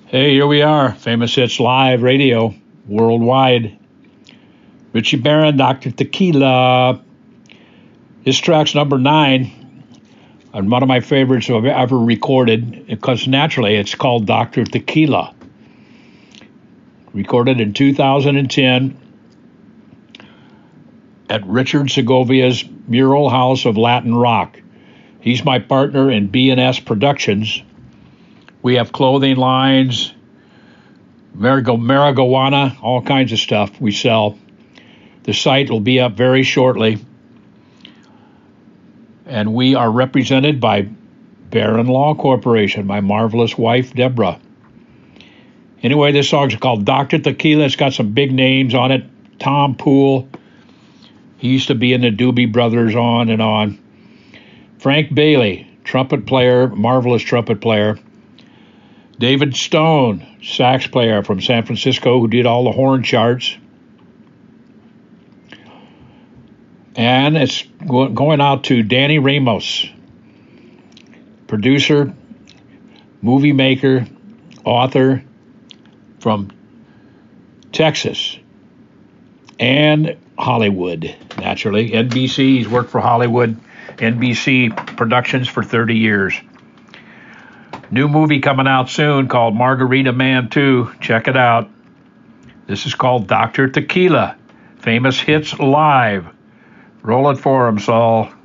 Hey, here we are, Famous Hits Live Radio, worldwide. Richie Barron, Dr. Tequila. This track's number 9, and one of my favorites I've ever recorded, because naturally it's called Dr. Tequila. Recorded in 2010 at Richard Segovia's Mural House of Latin Rock. He's my partner in B&S Productions. We have clothing lines, marijuana, all kinds of stuff we sell. The site will be up very shortly. And we are represented by Barron Law Corporation, my marvelous wife, Deborah. Anyway, this song's called Dr. Tequila. It's got some big names on it. Tom Poole. He used to be in the Doobie Brothers, on and on. Frank Bailey, trumpet player, marvelous trumpet player. David Stone, sax player from San Francisco, who did all the horn charts. And it's going out to Danny Ramos, producer, movie maker, author from Texas and Hollywood, naturally. NBC, he's worked for Hollywood, NBC Productions for 30 years. New movie coming out soon called Margarita Man 2. Check it out. This is called Dr. Tequila. Famous Hits Live. Roll it for him, Saul.